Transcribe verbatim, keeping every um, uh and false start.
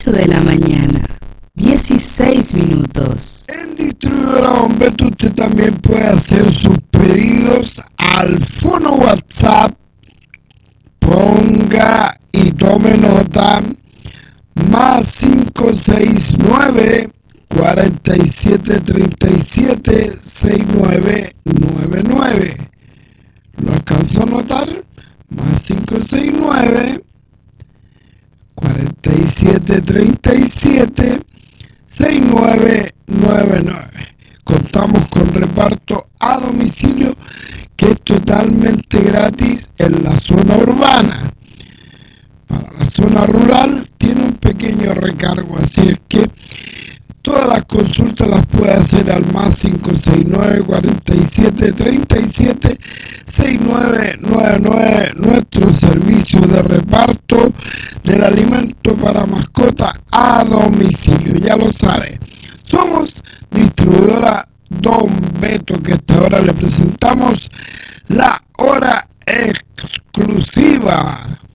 ocho de la mañana, dieciséis minutos. En Distribuidora Don Beto usted también puede hacer sus pedidos al fono WhatsApp. Ponga y tome nota, más cinco seis nueve, cuatro siete tres siete, seis nueve nueve nueve. ¿Lo alcanzó a notar? Más cinco seis nueve, cuatro siete tres siete, seis nueve nueve nueve. Contamos con reparto a domicilio que es totalmente gratis en la zona urbana. Para la zona rural tiene un pequeño recargo, así es que todas las consultas las puede hacer al más cinco seis nueve, cuatro siete tres siete, seis nueve nueve nueve. Nuestro servicio de reparto del alimento para mascota a domicilio, ya lo sabe. Somos Distribuidora Don Beto, que hasta ahora le presentamos la hora exclusiva.